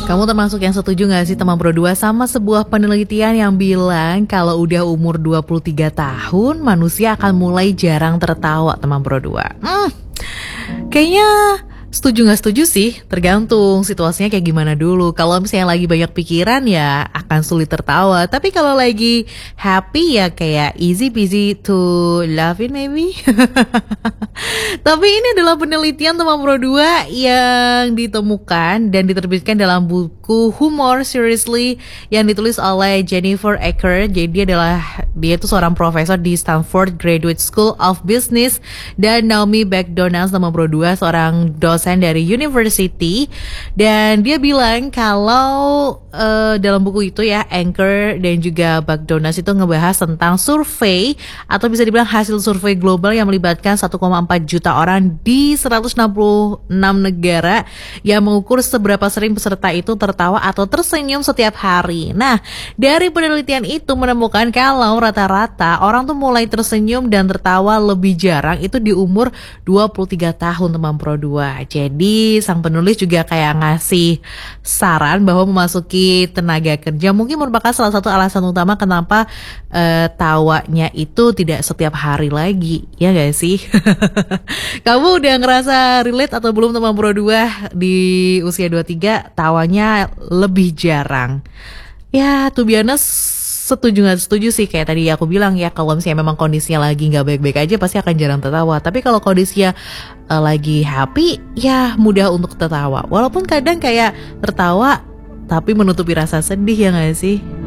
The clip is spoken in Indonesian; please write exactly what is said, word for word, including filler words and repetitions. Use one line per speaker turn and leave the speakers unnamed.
Kamu termasuk yang setuju gak sih teman berdua sama sebuah penelitian yang bilang kalau udah umur dua puluh tiga tahun manusia akan mulai jarang tertawa teman berdua? Hmm, kayaknya setuju gak setuju sih, tergantung situasinya kayak gimana dulu. Kalau misalnya lagi banyak pikiran ya akan sulit tertawa. Tapi kalau lagi happy ya kayak easy peasy to laughing maybe. Tapi ini adalah penelitian teman berdua yang ditemukan dan diterbitkan dalam buku Humor Seriously yang ditulis oleh Jennifer Ecker. Jadi dia adalah dia itu seorang profesor di Stanford Graduate School of Business, dan Naomi McDonald teman berdua seorang dosen dari university, dan dia bilang kalau uh, dalam buku itu ya Anchor dan juga McDonald itu ngebahas tentang survei atau bisa dibilang hasil survei global yang melibatkan satu koma empat juta orang di seratus enam puluh enam negara yang mengukur seberapa sering peserta itu tertawa atau tersenyum setiap hari. Nah, dari penelitian itu menemukan kalau rata-rata orang tuh mulai tersenyum dan tertawa lebih jarang itu di umur dua puluh tiga tahun teman Pro dua. Jadi sang penulis juga kayak ngasih saran bahwa memasuki tenaga kerja mungkin merupakan salah satu alasan utama kenapa uh, tawanya itu tidak setiap hari lagi. Ya gak sih? Kamu udah ngerasa relate atau belum teman Pro dua di usia dua puluh tiga tawanya lebih jarang? Ya, to be honest, setuju gak setuju sih, kayak tadi aku bilang ya, kalau misalnya memang kondisinya lagi gak baik-baik aja pasti akan jarang tertawa. Tapi kalau kondisinya uh, lagi happy, ya mudah untuk tertawa. Walaupun kadang kayak tertawa tapi menutupi rasa sedih, ya gak sih?